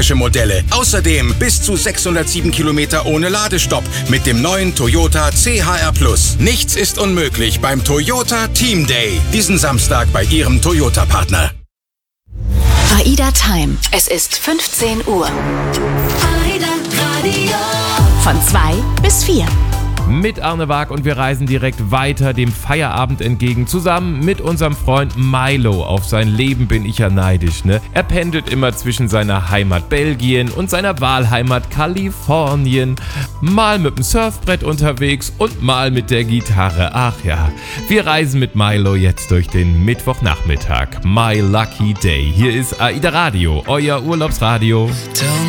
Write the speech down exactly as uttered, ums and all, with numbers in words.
Modelle. Außerdem bis zu sechshundertsieben Kilometer ohne Ladestopp mit dem neuen Toyota C H R Plus. Nichts ist unmöglich beim Toyota Team Day. Diesen Samstag bei Ihrem Toyota-Partner. AIDA Time. Es ist fünfzehn Uhr. AIDA Radio. Von zwei bis vier. Mit Arne Waag und wir reisen direkt weiter dem Feierabend entgegen, zusammen mit unserem Freund Milo. Auf sein Leben bin ich ja neidisch, ne? Er pendelt immer zwischen seiner Heimat Belgien und seiner Wahlheimat Kalifornien. Mal mit dem Surfbrett unterwegs und mal mit der Gitarre. Ach ja, wir reisen mit Milo jetzt durch den Mittwochnachmittag. My Lucky Day. Hier ist AIDA Radio, euer Urlaubsradio.